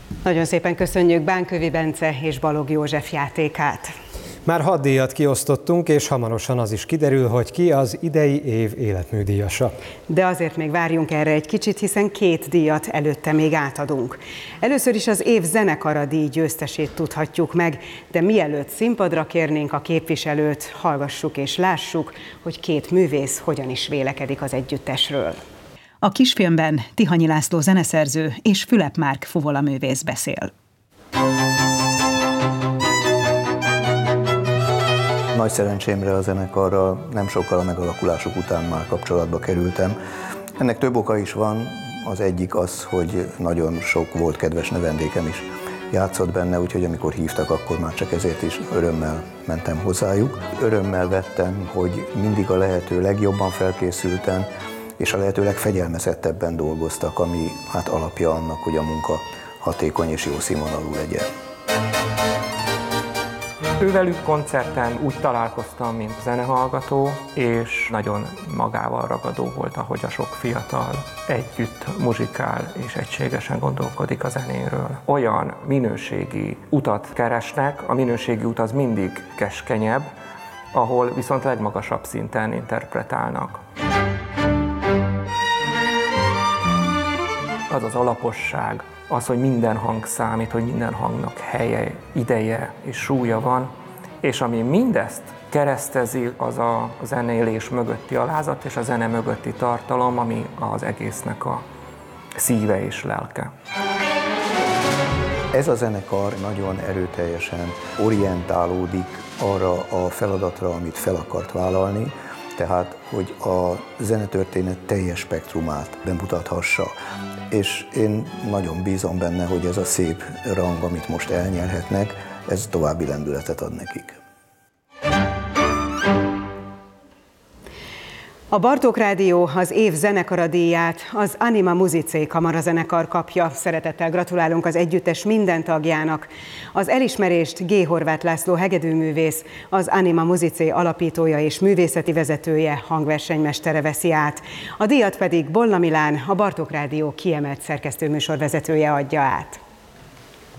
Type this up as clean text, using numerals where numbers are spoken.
Nagyon szépen köszönjük Bánkövi Bence és Balog József játékát. Már 6 díjat kiosztottunk, és hamarosan az is kiderül, hogy ki az idei év életműdíjasa. De azért még várjunk erre egy kicsit, hiszen 2 díjat előtte még átadunk. Először is az év zenekara díj győztesét tudhatjuk meg, de mielőtt színpadra kérnénk a képviselőt, hallgassuk és lássuk, hogy 2 művész hogyan is vélekedik az együttesről. A kisfilmben Tihanyi László zeneszerző és Fülep Márk fuvolaművész beszél. Nagy szerencsémre a zenekarral nem sokkal a megalakulásuk után már kapcsolatba kerültem. Ennek több oka is van, az egyik az, hogy nagyon sok volt kedves növendékem is játszott benne, úgyhogy amikor hívtak, akkor már csak ezért is örömmel mentem hozzájuk. Örömmel vettem, hogy mindig a lehető legjobban felkészülten és a lehető legfegyelmezettebben dolgoztak, ami hát alapja annak, hogy a munka hatékony és jó színvonalú legyen. Ővelük koncerten úgy találkoztam, mint zenehallgató, és nagyon magával ragadó volt, ahogy a sok fiatal együtt muzsikál és egységesen gondolkodik a zenéről. Olyan minőségi utat keresnek, a minőségi ut az mindig keskenyebb, ahol viszont legmagasabb szinten interpretálnak. Az az alaposság, az, hogy minden hang számít, hogy minden hangnak helye, ideje és súlya van, és ami mindezt keresztezi, az a zenélés mögötti alázat és a zene mögötti tartalom, ami az egésznek a szíve és lelke. Ez a zenekar nagyon erőteljesen orientálódik arra a feladatra, amit fel akart vállalni, tehát, hogy a zenetörténet teljes spektrumát bemutathassa. És én nagyon bízom benne, hogy ez a szép rang, amit most elnyerhetnek, ez további lendületet ad nekik. A Bartók Rádió az év zenekara díját az Anima Musicae kamarazenekar kapja. Szeretettel gratulálunk az együttes minden tagjának. Az elismerést G. Horváth László hegedűművész, az Anima Musicae alapítója és művészeti vezetője, hangversenymestere veszi át. A díjat pedig Bolla Milán, a Bartók Rádió kiemelt szerkesztőműsorvezetője adja át.